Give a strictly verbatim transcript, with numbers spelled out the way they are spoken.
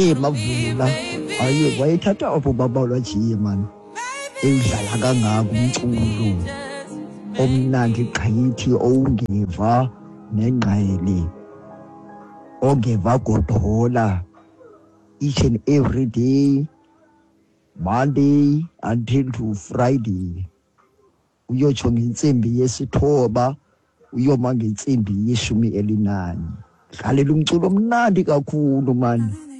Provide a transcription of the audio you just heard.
Mavula aye wayethatha apho baba lwajiye man edlala kangaka umculo omnandi gqithi owungeva nengqele ongeva godola each and every day, Monday until to Friday. Uyotsho ngentsimbi yesithoba uyoma ngentsimbi yeshumi elinanye. Dlalela umculo omnandi kakhulu man.